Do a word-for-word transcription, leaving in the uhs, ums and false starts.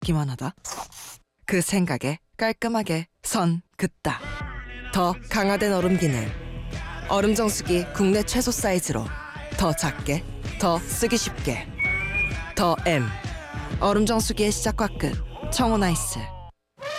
기만 하다. 그 생각에 깔끔하게 선 긋다. 더 강화된 얼음 기능. 얼음 정수기 국내 최소 사이즈로 더 작게, 더 쓰기 쉽게. 더 M. 얼음 정수기의 시작과 끝. 청호나이스.